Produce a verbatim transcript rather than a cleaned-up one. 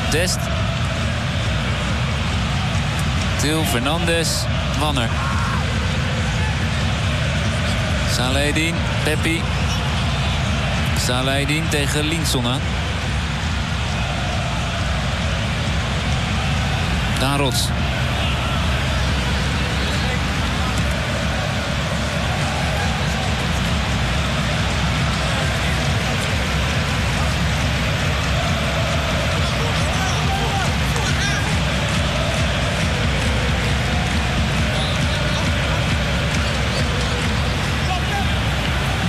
Dest. Til, Fernandes, Wanner. Salahedin, Peppi. Salahedin tegen Linson aan. Daan Rots.